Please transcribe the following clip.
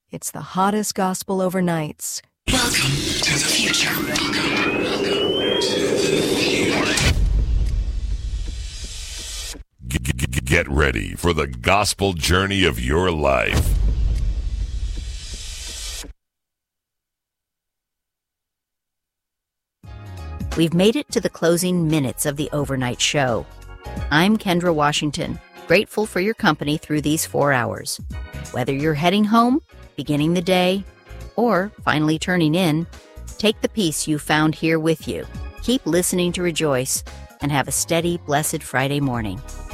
It's the hottest gospel overnights. Welcome to the future. Welcome to the future. Get ready for the gospel journey of your life. We've made it to the closing minutes of the overnight show. I'm Kendra Washington, grateful for your company through these 4 hours. Whether you're heading home, beginning the day, or finally turning in, take the peace you found here with you. Keep listening to Rejoice, and have a steady, blessed Friday morning.